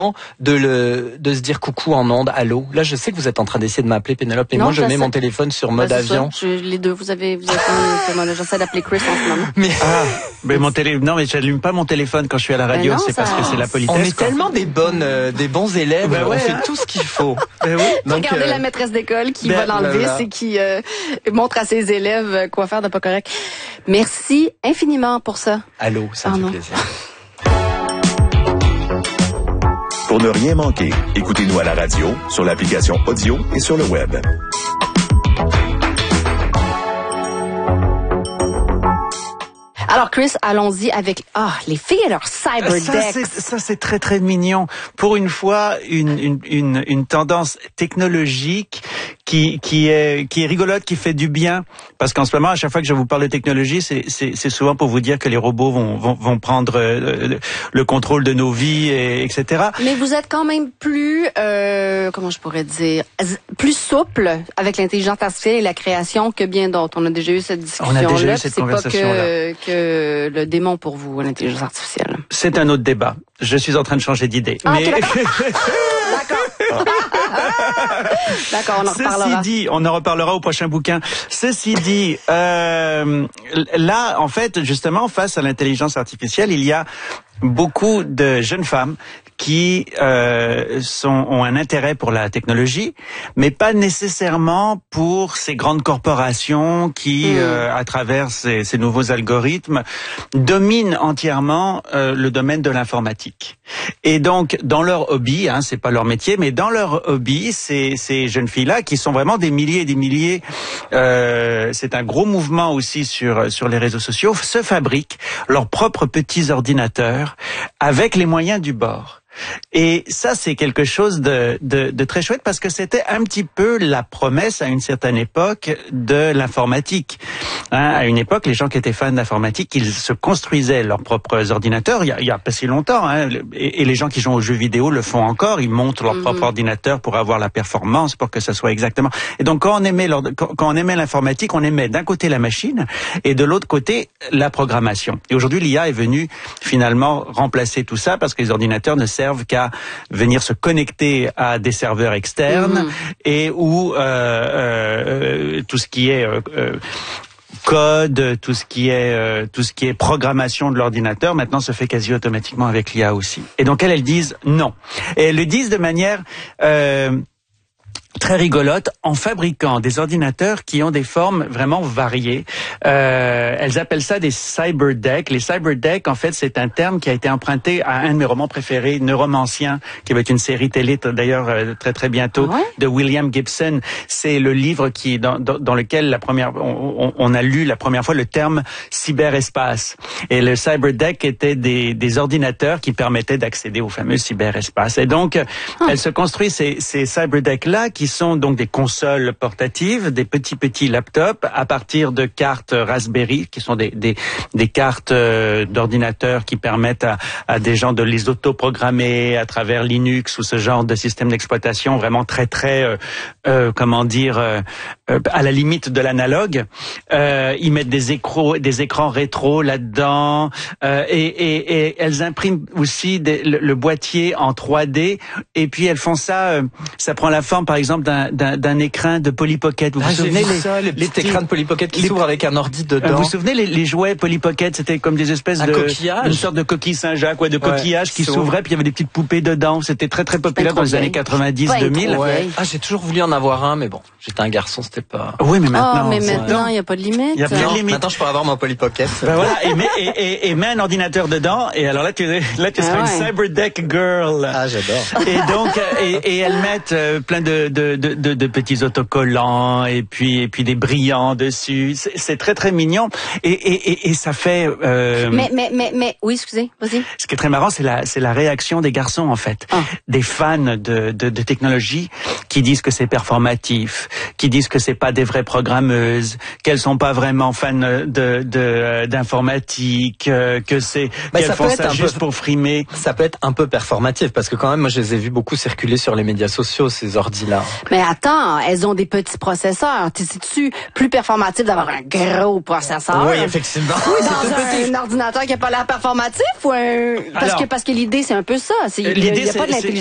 de se dire coucou en ondes, allô. Là, je sais que vous êtes en train d'essayer de m'appeler, Pénélope, mais moi, je mets mon téléphone sur mode avion. Les deux, vous avez j'essaie d'appeler Chris en ce moment. Mais non, mais j'allume pas mon téléphone quand je suis à la radio, c'est parce que c'est la politesse. On est tellement des bons élèves, on fait tout ce qu'il faut. Oui. Donc, regardez la maîtresse d'école qui va dans le vice et qui montre à ses élèves quoi faire de pas correct. Merci infiniment pour ça. Allô, ça me fait plaisir. Pour ne rien manquer, écoutez-nous à la radio, sur l'application audio et sur le web. Alors Chris, allons-y avec les filles et leur cyberdeck. Ça c'est très très mignon. Pour une fois, une tendance technologique qui est rigolote, qui fait du bien, parce qu'en ce moment, à chaque fois que je vous parle de technologie, c'est souvent pour vous dire que les robots vont prendre le contrôle de nos vies, etc. Mais vous êtes quand même plus, comment je pourrais dire, plus souple avec l'intelligence artificielle et la création que bien d'autres. On a déjà eu cette discussion-là. On a déjà eu cette conversation-là. C'est pas que le démon pour vous, l'intelligence artificielle. C'est un autre débat. Je suis en train de changer d'idée. Mais... D'accord, on en reparlera. Ceci dit, on en reparlera au prochain bouquin. Ont en fait, justement, face à l'intelligence artificielle, il y a beaucoup de jeunes femmes qui ont un intérêt pour la technologie, mais pas nécessairement pour ces grandes corporations qui, à travers ces nouveaux algorithmes, dominent entièrement le domaine de l'informatique. Et donc, dans leur hobby, c'est pas leur métier, mais dans leur hobby, ces jeunes filles-là, qui sont vraiment des milliers et des milliers, c'est un gros mouvement aussi sur les réseaux sociaux, se fabriquent leurs propres petits ordinateurs avec les moyens du bord. Et ça, c'est quelque chose de très chouette parce que c'était un petit peu la promesse à une certaine époque de l'informatique. À une époque, les gens qui étaient fans d'informatique, ils se construisaient leurs propres ordinateurs. Il y a pas si longtemps, et les gens qui jouent aux jeux vidéo le font encore. Ils montent leur propre ordinateur pour avoir la performance, pour que ça soit exactement. Et donc, quand on aimait l'informatique, on aimait d'un côté la machine et de l'autre côté la programmation. Et aujourd'hui, l'IA est venue finalement remplacer tout ça parce que les ordinateurs ne servent qu'à venir se connecter à des serveurs externes et où tout ce qui est code, tout ce qui est programmation de l'ordinateur maintenant se fait quasi automatiquement avec l'IA aussi. Et donc elles disent non. Et elles le disent de manière très rigolote en fabriquant des ordinateurs qui ont des formes vraiment variées. Elles appellent ça des cyberdecks. Les cyberdecks, en fait, c'est un terme qui a été emprunté à un de mes romans préférés, Neuromancien, qui va être une série télé d'ailleurs très très bientôt de William Gibson. C'est le livre dans lequel on a lu la première fois le terme cyberespace. Et le cyberdeck était des ordinateurs qui permettaient d'accéder au fameux cyberespace. Et donc, elles se construisent ces cyberdecks-là qui sont donc des consoles portatives, des petits laptops à partir de cartes Raspberry, qui sont des cartes d'ordinateur qui permettent à des gens de les autoprogrammer à travers Linux ou ce genre de système d'exploitation vraiment très très à la limite de l'analogue. Ils mettent des écrans rétro là-dedans et elles impriment aussi le boîtier en 3D et puis elles font ça prend la forme par exemple d'un écrin de Polly Pocket. Vous vous souvenez les petits écrans de Polly Pocket qui s'ouvrent avec un ordi dedans. Vous vous souvenez les jouets Polly Pocket, c'était comme des espèces une sorte de coquille Saint-Jacques, de coquillage qui s'ouvrait, puis il y avait des petites poupées dedans. C'était très très populaire dans les années 90-2000. J'ai toujours voulu en avoir un, mais bon, j'étais un garçon, c'était pas. Oui, mais maintenant. Maintenant, il n'y a pas de limite. Il y a plein de limites. Maintenant, je pourrais avoir mon Polly Pocket. Ben voilà, et mets un ordinateur dedans, et alors là, tu seras une cyberdeck girl. Ah, j'adore. Et donc, et elles mettent plein de petits autocollants et puis des brillants dessus. C'est très très mignon et ça fait. Mais oui, excusez, vas-y. Ce qui est très marrant, c'est la réaction des garçons en fait, des fans de technologie qui disent que c'est performatif, qui disent que c'est c'est pas des vraies programmeuses, qu'elles sont pas vraiment fans d'informatique, que c'est qu'elles font ça juste pour frimer. Ça peut être un peu performatif parce que quand même, moi, je les ai vus beaucoup circuler sur les médias sociaux, ces ordis-là. Mais attends, elles ont des petits processeurs. C'est-tu plus performatif d'avoir un gros processeur? Oui, effectivement. Oui, dans un ordinateur qui n'a pas l'air performatif ou un... Parce que l'idée, c'est un peu ça. Il y a pas de l'intelligence